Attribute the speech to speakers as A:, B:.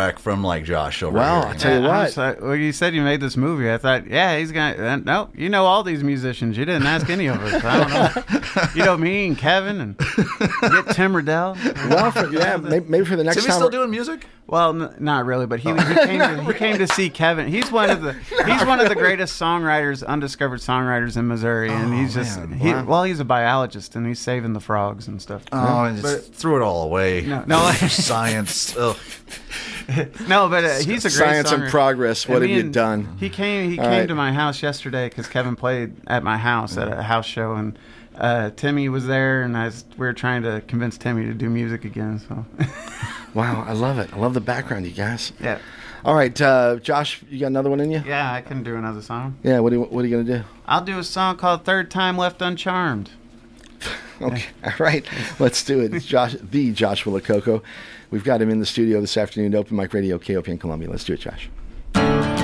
A: track from like Josh over
B: Well,
A: here.
B: I'll tell you what.
C: Well, you said you made this movie. I thought, yeah, he's gonna. No, you know all these musicians. You didn't ask any of us. I don't know. You know me and Kevin and get Tim Riddell.
B: Well, maybe for the next
A: Is he
B: time.
A: still doing music?
C: Well, not really, but he came to see Kevin. He's one of the greatest songwriters, undiscovered songwriters in Missouri, and he's just he's a biologist and he's saving the frogs and stuff.
A: Oh, and just threw it all away.
C: No.
A: Science. Ugh.
C: No, but he's a great
B: Science
C: songwriter.
B: and progress. What have you done?
C: He came to my house yesterday because Kevin played at my house at a house show, and Timmy was there, and we were trying to convince Timmy to do music again. So.
B: Wow, I love it. I love the background, you guys.
C: Yeah.
B: All right, Josh, you got another one in you?
C: Yeah, I can do another song.
B: Yeah, what are you going to do?
C: I'll do a song called Third Time Left Uncharmed.
B: Okay, all right, let's do it. It's the Joshua Lococo. We've got him in the studio this afternoon at Open Mic Radio, KOPN Columbia. Let's do it, Josh.